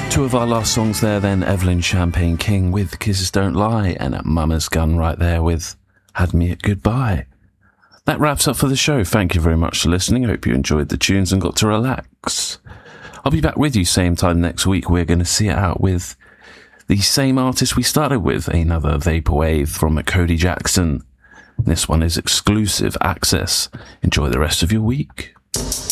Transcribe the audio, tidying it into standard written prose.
Two of our last songs there then, Evelyn Champagne King with Kisses Don't Lie, and Mama's Gun right there with Had Me at Goodbye. That wraps up for the show. Thank you very much for listening. I hope you enjoyed the tunes and got to relax. I'll be back with you same time next week. We're going to see it out with the same artist we started with, another Vaporwave from Cody Jackson. This one is exclusive access. Enjoy the rest of your week.